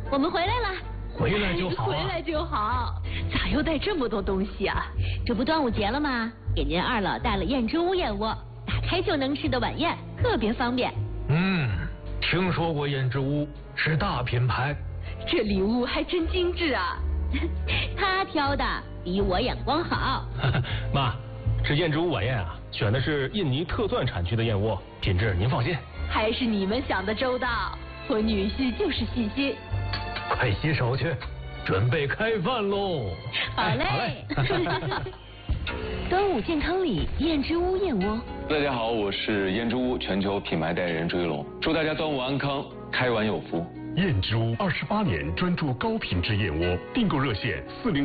我们回来了。 回来就好啊。 回来就好。咋又带这么多东西啊？这不端午节了吗？给您二老带了燕之屋燕窝，打开就能吃的晚宴，特别方便。 听说过燕之屋，是大品牌。 这礼物还真精致啊！他挑的比我眼光好。 妈，这燕之屋晚宴啊，选的是印尼特钻产区的燕窝，品质您放心。 还是你们想的周到，我女婿就是细心。 快洗手去，准备开饭喽！ 好嘞。端午健康礼，燕之屋燕窝。 大家好，我是燕之屋全球品牌代言人朱一龙，祝大家端午安康，开碗有福。 燕之屋28年专注高品质燕窝，订购热线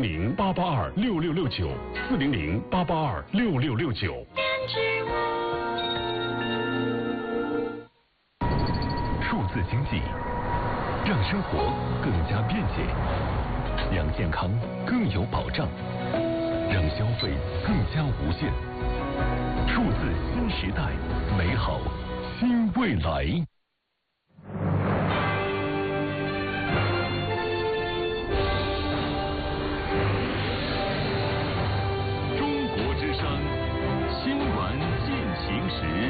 400-882-6669，400-882-6669。 燕之屋。 数字经济让生活更加便捷，让健康更有保障，让消费更加无限。数字新时代，美好新未来。中国之声新闻进行时。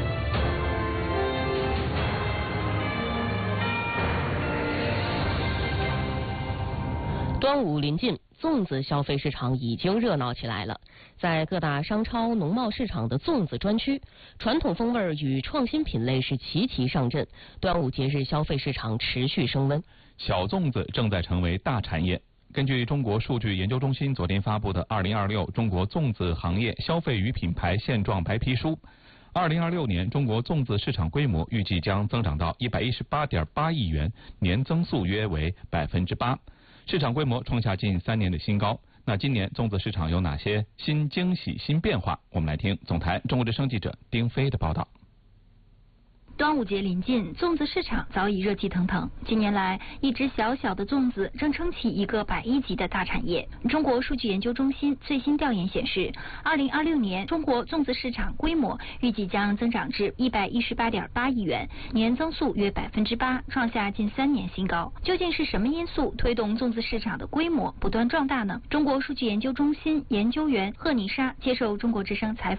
端午临近，粽子消费市场已经热闹起来了。在各大商超、农贸市场的粽子专区，传统风味与创新品类是齐齐上阵，端午节日消费市场持续升温。 小粽子正在成为大产业。根据中国数据研究中心昨天发布的《2026中国粽子行业消费与品牌现状白皮书》，2026年中国粽子市场规模预计将增长到118.8亿元，年增速约为8%。市场规模创下近3年的新高。那今年粽子市场有哪些新惊喜、新变化？我们来听总台中国之声记者丁飞的报道。 端午节临近，粽子市场早已热气腾腾。近年来，一只小小的粽子正撑起一个100亿级的大产业。中国数据研究中心最新调研显示，2026年中国粽子市场规模预计将增长至118.8亿元，年增速约8%，创下近3年新高。究竟是什么因素推动粽子市场的规模不断壮大呢？中国数据研究中心研究员贺妮莎接受中国之声采访。